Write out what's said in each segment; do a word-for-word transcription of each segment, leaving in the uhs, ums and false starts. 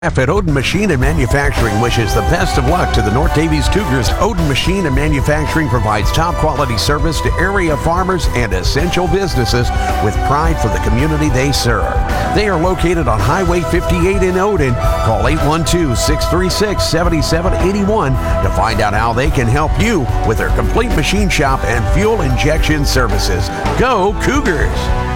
At Odin Machine and Manufacturing wishes the best of luck to the North Davies Cougars. Odin Machine and Manufacturing provides top quality service to area farmers and essential businesses with pride for the community they serve. They are located on Highway fifty-eight in Odin. Call eight one two, six three six, seven seven eight one to find out how they can help you with their complete machine shop and fuel injection services. Go Cougars!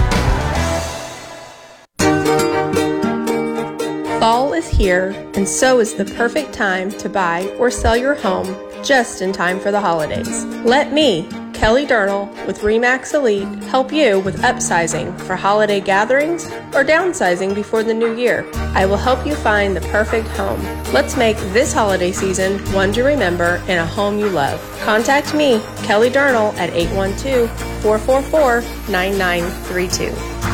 Fall is here, and so is the perfect time to buy or sell your home just in time for the holidays. Let me, Kelly Durnall with RE/MAX Elite, help you with upsizing for holiday gatherings or downsizing before the new year. I will help you find the perfect home. Let's make this holiday season one to remember in a home you love. Contact me, Kelly Durnall, at eight one two, four four four, nine nine three two.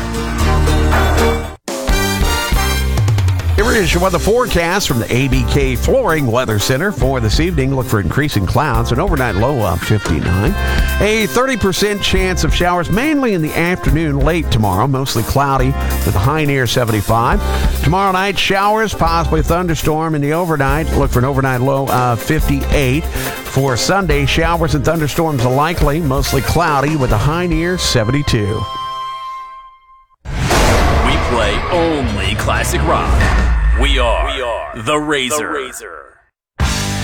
Here is your weather forecast from the A B K Flooring Weather Center for this evening. Look for increasing clouds, an overnight low of fifty-nine. A thirty percent chance of showers, mainly in the afternoon, late tomorrow. Mostly cloudy with a high near seventy-five. Tomorrow night, showers, possibly thunderstorm in the overnight. Look for an overnight low of fifty-eight. For Sunday, showers and thunderstorms are likely, mostly cloudy with a high near seventy-two. We play only classic rock. We are, we are the Razor. The Razor.